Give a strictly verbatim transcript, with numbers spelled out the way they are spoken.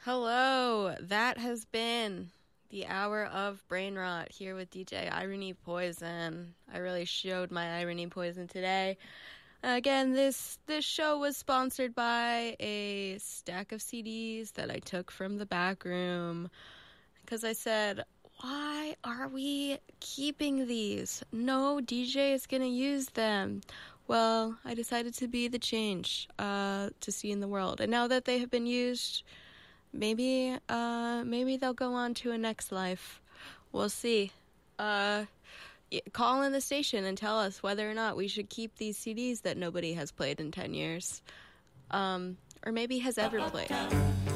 Hello, that has been the hour of brain rot here with D J Irony Poison. I really showed my irony poison today. Again, this this show was sponsored by a stack of C Ds that I took from the back room because I said, why are we keeping these? No D J is going to use them. Well, I decided to be the change uh, to see in the world. And now that they have been used, maybe uh, maybe they'll go on to a next life. We'll see. Uh, call in the station and tell us whether or not we should keep these C Ds that nobody has played in ten years. Um, or maybe has ever played.